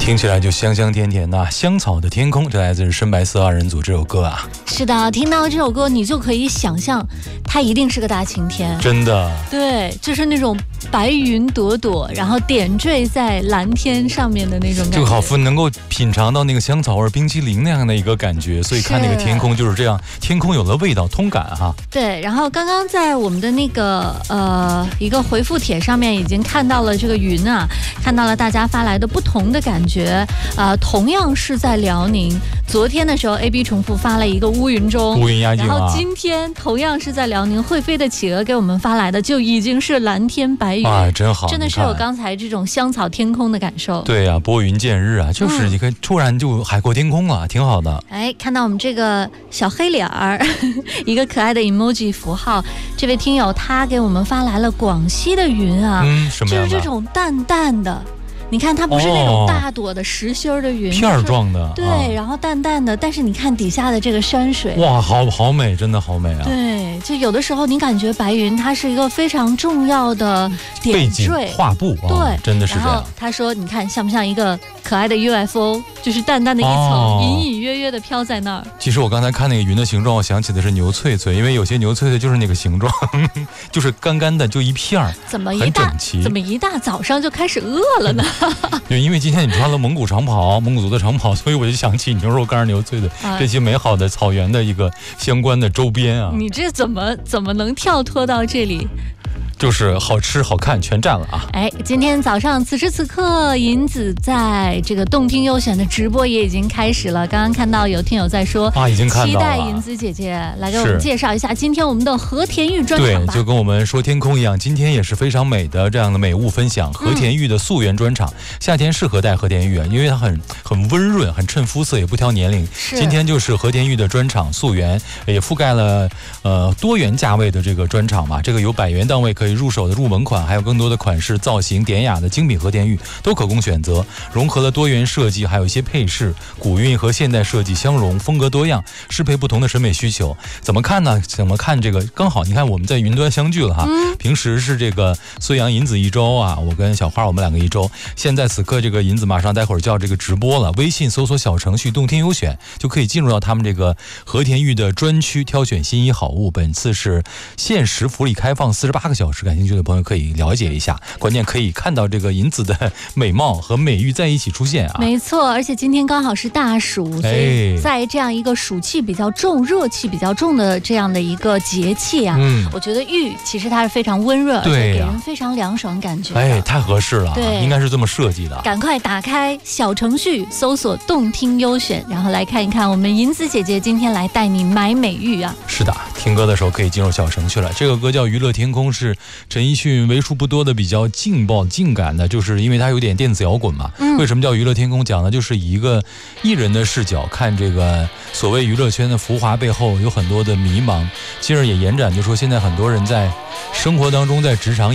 听起来就香香甜甜呐，香草的天空，这来自深白色二人组这首歌啊。 是的，听到这首歌你就可以想象它一定是个大晴天， 真的。 对，就是那种白云朵朵，然后点缀在蓝天上面的那种感觉， 就好像能够品尝到那个香草味冰淇淋那样的一个感觉，所以看那个天空就是这样，天空有了味道，通感哈。 对，然后刚刚在我们的那个一个回复帖上面已经看到了这个云啊，看到了大家发来的不同的感觉，同样是在辽宁，昨天的时候 AB 重复发了一个乌云中， 乌云压境啊， 然后今天同样是在辽宁，会飞的企鹅给我们发来的就已经是蓝天白云， 啊，真好， 真的是有刚才这种香草天空的感受。 对啊，拨云见日啊，就是你看突然就海阔天空了，挺好的。 哎，看到我们这个小黑脸儿，一个可爱的 emoji 符号，这位听友他给我们发来了广西的云啊， 什么样的？ 就是这种淡淡的。你看它不是那种大朵的实心的云， 片状的， 对，然后淡淡的，但是你看底下的这个山水， 哇，好美，真的好美啊！ 对，就有的时候你感觉白云它是一个非常重要的点缀画布， 对， 真的是这样。 然后他说，你看像不像一个可爱的 UFO， 就是淡淡的一层，隐隐约约的飘在那儿。 其实我刚才看那个云的形状，我想起的是牛翠翠，因为有些牛翠翠就是那个形状，就是干干的，就一片儿，很整齐。 怎么一大早上就开始饿了呢？ 对，因为今天你穿了蒙古长袍，蒙古族的长袍，所以我就想起牛肉干、牛翠的这些美好的草原的一个相关的周边啊。 你这怎么能跳脱到这里？ 就是好吃好看全占了啊！ 哎，今天早上此时此刻，银子在这个动听优选的直播也已经开始了。刚刚看到有听友在说已经看到了， 期待银子姐姐来给我们介绍一下今天我们的和田玉专场吧。 对，就跟我们说天空一样，今天也是非常美的这样的美物分享。和田玉的溯源专场，夏天适合戴和田玉啊，因为它很温润，很衬肤色，也不挑年龄。今天就是和田玉的专场溯源，也覆盖了多元价位的这个专场嘛，这个有100元档位可以入手的入门款，还有更多的款式造型典雅的精品和田玉都可供选择，融合了多元设计，还有一些配饰，古韵和现代设计相融，风格多样，适配不同的审美需求。怎么看呢？怎么看这个刚好？你看我们在云端相聚了哈，平时是这个孙杨银子一周啊，我跟小花我们2个一周，现在此刻这个银子马上待会儿就要这个直播了，微信搜索小程序动听优选就可以进入到他们这个和田玉的专区，挑选心仪好物。本次是限时福利开放48个小时，感兴趣的朋友可以了解一下，关键可以看到这个银子的美貌和美玉在一起出现啊。 没错，而且今天刚好是大暑，所以在这样一个暑气比较重、热气比较重的这样的一个节气啊，我觉得玉其实它是非常温润，而且给人非常凉爽感觉。 哎，太合适了， 对， 应该是这么设计的。 赶快打开小程序，搜索动听优选，然后来看一看我们银子姐姐今天来带你买美玉啊。 是的，听歌的时候可以进入小程序了。这个歌叫《娱乐天空》，是陈奕迅为数不多的比较劲爆劲感的，就是因为它有点电子摇滚嘛。为什么叫娱乐天空？讲的就是以一个艺人的视角看这个所谓娱乐圈的浮华背后有很多的迷茫，进而也延展就说现在很多人在生活当中，在职场